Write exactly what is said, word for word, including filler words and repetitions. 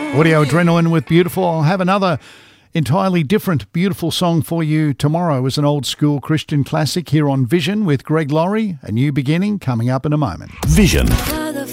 Audio Adrenaline with Beautiful. I'll have another entirely different beautiful song for you tomorrow as an old school Christian classic here on Vision with Greg Laurie. A new beginning coming up in a moment. Vision.